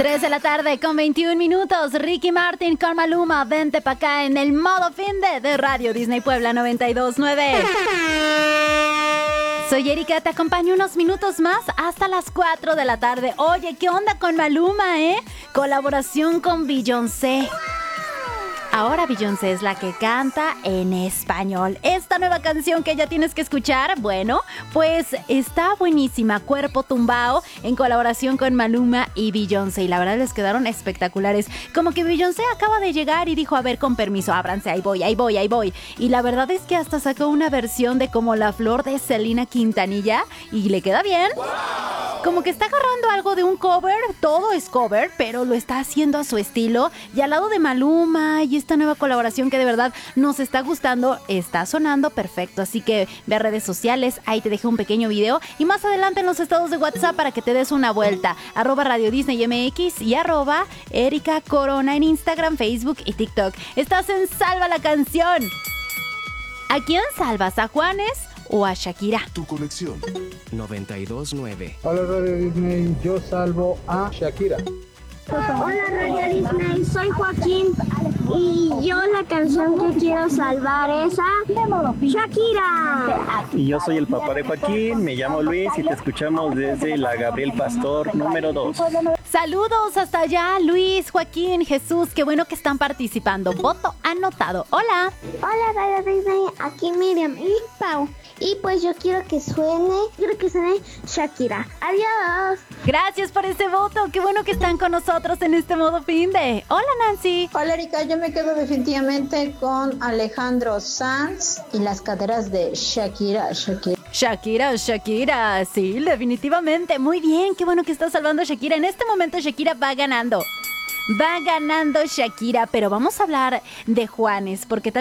3 de la tarde con 21 minutos. Ricky Martin con Maluma. Vente pa' acá en el modo finde de Radio Disney Puebla 92.9. Soy Erika, te acompaño unos minutos más hasta las 4 de la tarde. Oye, ¿qué onda con Maluma, Colaboración con Beyoncé. Ahora Beyoncé es la que canta en español. Esta nueva canción que ya tienes que escuchar, bueno, pues está buenísima. Cuerpo Tumbao en colaboración con Maluma y Beyoncé. Y la verdad les quedaron espectaculares. Como que Beyoncé acaba de llegar y dijo, a ver, con permiso, ábranse, ahí voy. Y la verdad es que hasta sacó una versión de Como la Flor de Selena Quintanilla y le queda bien. Como que está agarrando algo de un cover, todo es cover, pero lo está haciendo a su estilo. Y al lado de Maluma y esta nueva colaboración que de verdad nos está gustando, está sonando perfecto. Así que ve a redes sociales, ahí te dejé un pequeño video. Y más adelante en los estados de WhatsApp para que te des una vuelta. @Radio Disney MX y @Erika Corona en Instagram, Facebook y TikTok. Estás en Salva la Canción. ¿A quién salvas? ¿A Juanes o a Shakira? Tu conexión 92.9. Hola Radio Disney, yo salvo a Shakira. Hola Radio Disney, soy Joaquín y yo la canción que quiero salvar es a Shakira. Y yo soy el papá de Joaquín, me llamo Luis y te escuchamos desde la Gabriel Pastor número 2. Saludos hasta allá, Luis, Joaquín, Jesús, qué bueno que están participando. Voto anotado. Hola. Hola Radio Disney, aquí Miriam y Pau. Y pues yo quiero que suene Shakira. Adiós. Gracias por ese voto. Qué bueno que están con nosotros en este modo finde. Hola, Nancy. Hola, Erika. Yo me quedo definitivamente con Alejandro Sanz y las caderas de Shakira. Shakira. Sí, definitivamente. Muy bien. Qué bueno que está salvando a Shakira. En este momento Shakira va ganando. Va ganando Shakira. Pero vamos a hablar de Juanes, porque también